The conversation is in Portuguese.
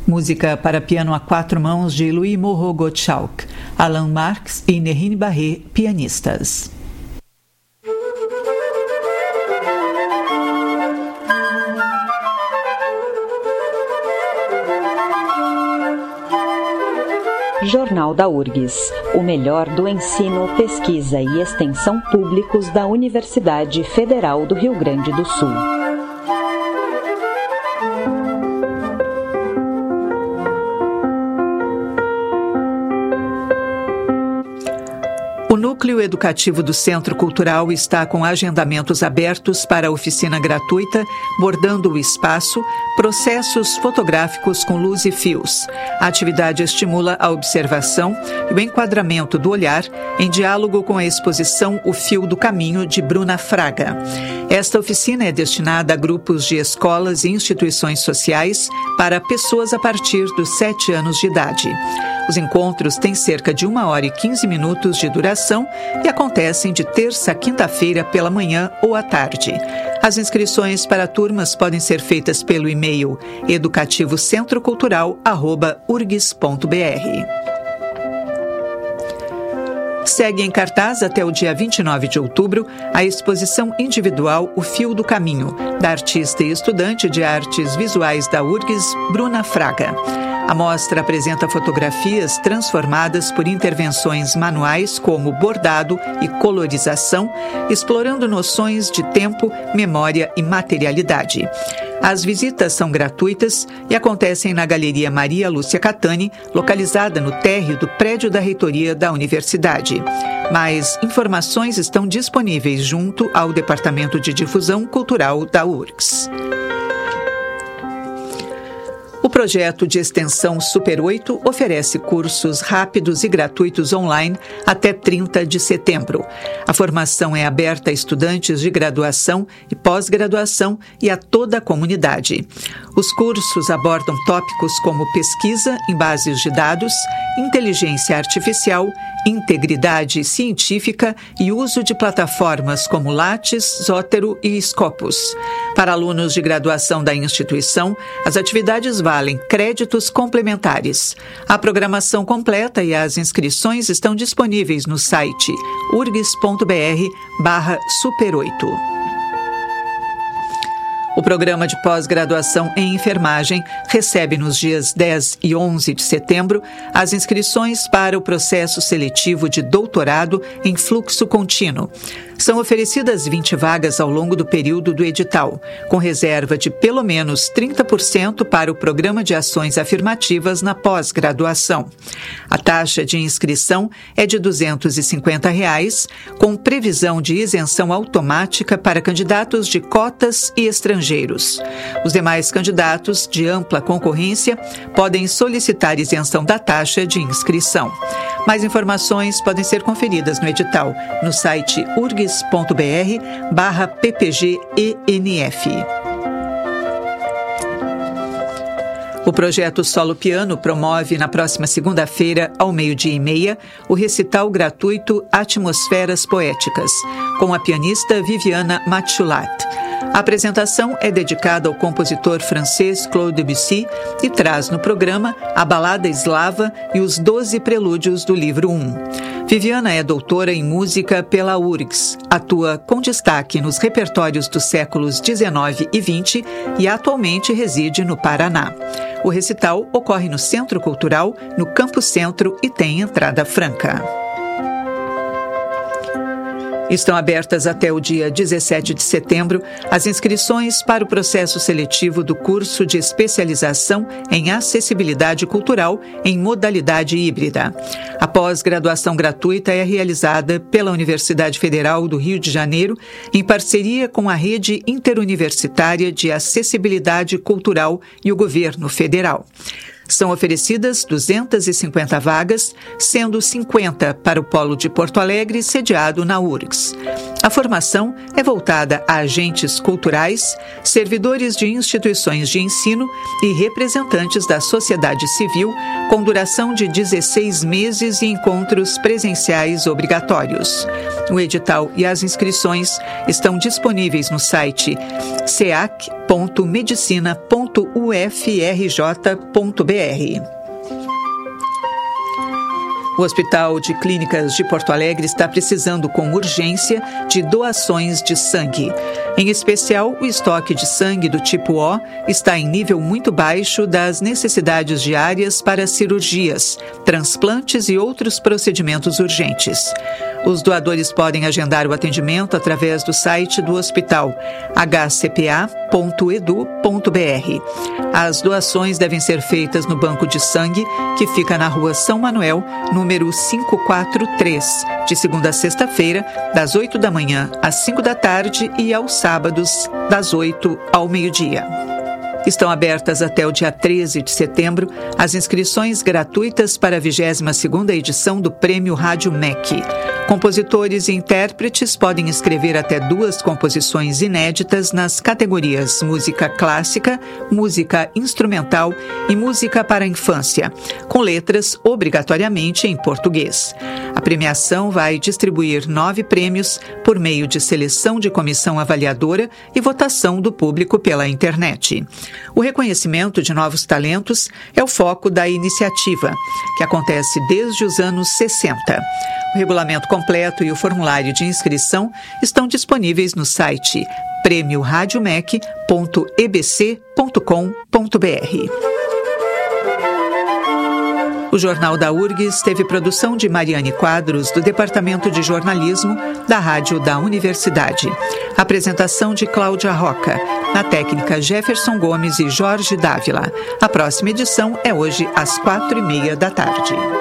Música para piano a 4 mãos de Louis Moreau Gottschalk, Alain Marx e Nerine Barré, pianistas. Jornal da URGS, o melhor do ensino, pesquisa e extensão públicos da Universidade Federal do Rio Grande do Sul. O Núcleo Educativo do Centro Cultural está com agendamentos abertos para a oficina gratuita Bordando o Espaço, processos fotográficos com luz e fios. A atividade estimula a observação e o enquadramento do olhar em diálogo com a exposição O Fio do Caminho, de Bruna Fraga. Esta oficina é destinada a grupos de escolas e instituições sociais para pessoas a partir dos 7 anos de idade. Os encontros têm cerca de 1 hora e 15 minutos de duração e acontecem de terça a quinta-feira pela manhã ou à tarde. As inscrições para turmas podem ser feitas pelo e-mail educativocentrocultural@urgs.br. Segue em cartaz até o dia 29 de outubro a exposição individual O Fio do Caminho, da artista e estudante de artes visuais da URGS, Bruna Fraga. A mostra apresenta fotografias transformadas por intervenções manuais como bordado e colorização, explorando noções de tempo, memória e materialidade. As visitas são gratuitas e acontecem na Galeria Maria Lúcia Catani, localizada no térreo do prédio da reitoria da universidade. Mais informações estão disponíveis junto ao Departamento de Difusão Cultural da URGS. O projeto de extensão Super 8 oferece cursos rápidos e gratuitos online até 30 de setembro. A formação é aberta a estudantes de graduação e pós-graduação e a toda a comunidade. Os cursos abordam tópicos como pesquisa em bases de dados, inteligência artificial, integridade científica e uso de plataformas como Lattes, Zotero e Scopus. Para alunos de graduação da instituição, as atividades valem créditos complementares. A programação completa e as inscrições estão disponíveis no site urgs.br/super8. O programa de pós-graduação em enfermagem recebe nos dias 10 e 11 de setembro as inscrições para o processo seletivo de doutorado em fluxo contínuo. São oferecidas 20 vagas ao longo do período do edital, com reserva de pelo menos 30% para o Programa de Ações Afirmativas na pós-graduação. A taxa de inscrição é de R$ 250, com previsão de isenção automática para candidatos de cotas e estrangeiros. Os demais candidatos de ampla concorrência podem solicitar isenção da taxa de inscrição. Mais informações podem ser conferidas no edital no site urgs.br/ppgenf. O projeto Solo Piano promove na próxima segunda-feira, ao 12h30, o recital gratuito Atmosferas Poéticas, com a pianista Viviana Machulat. A apresentação é dedicada ao compositor francês Claude Debussy e traz no programa a Balada Eslava e os 12 prelúdios do livro 1. Viviana é doutora em música pela URGS, atua com destaque nos repertórios dos séculos XIX e XX e atualmente reside no Paraná. O recital ocorre no Centro Cultural, no Campo Centro, e tem entrada franca. Estão abertas até o dia 17 de setembro as inscrições para o processo seletivo do curso de especialização em acessibilidade cultural em modalidade híbrida. A pós-graduação gratuita é realizada pela Universidade Federal do Rio de Janeiro em parceria com a Rede Interuniversitária de Acessibilidade Cultural e o Governo Federal. São oferecidas 250 vagas, sendo 50 para o Polo de Porto Alegre, sediado na URGS. A formação é voltada a agentes culturais, servidores de instituições de ensino e representantes da sociedade civil, com duração de 16 meses e encontros presenciais obrigatórios. O edital e as inscrições estão disponíveis no site ceac.medicina.ufrj.br O Hospital de Clínicas de Porto Alegre está precisando com urgência de doações de sangue. Em especial, o estoque de sangue do tipo O está em nível muito baixo das necessidades diárias para cirurgias, transplantes e outros procedimentos urgentes. Os doadores podem agendar o atendimento através do site do hospital hcpa.edu.br. As doações devem ser feitas no banco de sangue, que fica na Rua São Manuel, número 543, de segunda a sexta-feira, das 8 da manhã às 5 da tarde e aos sábados, das 8 ao meio-dia. Estão abertas até o dia 13 de setembro as inscrições gratuitas para a 22ª edição do Prêmio Rádio MEC. Compositores e intérpretes podem escrever até 2 composições inéditas nas categorias Música Clássica, Música Instrumental e Música para a Infância, com letras obrigatoriamente em português. A premiação vai distribuir 9 prêmios por meio de seleção de comissão avaliadora e votação do público pela internet. O reconhecimento de novos talentos é o foco da iniciativa, que acontece desde os anos 60. O regulamento completo e o formulário de inscrição estão disponíveis no site premioradiomec.ebc.com.br. O Jornal da URGS teve produção de Mariane Quadros, do Departamento de Jornalismo da Rádio da Universidade. Apresentação de Cláudia Roca. Na técnica, Jefferson Gomes e Jorge Dávila. A próxima edição é hoje às 4:30 da tarde.